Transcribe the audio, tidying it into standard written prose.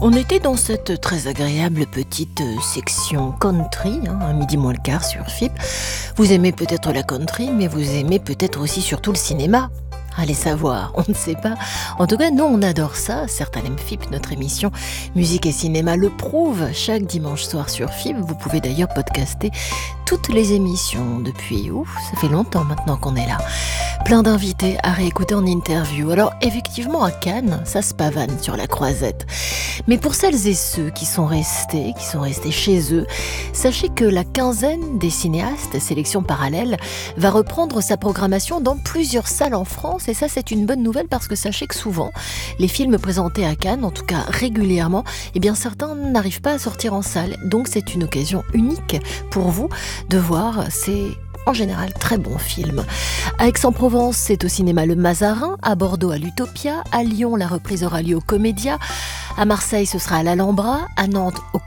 On était dans cette très agréable petite section country, à midi moins le quart sur FIP. Vous aimez peut-être la country, mais vous aimez peut-être aussi surtout le cinéma. Allez savoir, on ne sait pas. En tout cas, nous, on adore ça. Certes, à l'MFIP, notre émission Musique et Cinéma le prouve chaque dimanche soir sur FIP. Vous pouvez d'ailleurs podcaster toutes les émissions depuis, ça fait longtemps maintenant qu'on est là. Plein d'invités à réécouter en interview. Alors, effectivement, à Cannes, ça se pavane sur la croisette. Mais pour celles et ceux qui sont restés chez eux, sachez que la quinzaine des cinéastes, sélection parallèle, va reprendre sa programmation dans plusieurs salles en France. Et ça, c'est une bonne nouvelle parce que sachez que souvent, les films présentés à Cannes, en tout cas régulièrement, certains n'arrivent pas à sortir en salle. Donc, c'est une occasion unique pour vous de voir ces en général très bons films. À Aix-en-Provence, c'est au cinéma Le Mazarin, à Bordeaux à l'Utopia, à Lyon, la reprise aura lieu au Comédia, à Marseille, ce sera à l'Alhambra, à Nantes au